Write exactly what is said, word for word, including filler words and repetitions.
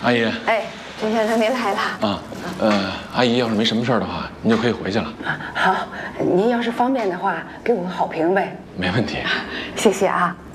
阿姨。 哎，陈先生您来了。 啊，呃，阿姨要是没什么事儿的话，您就可以回去了。 好，您要是方便的话，给我个好评呗。 没问题。 谢谢啊。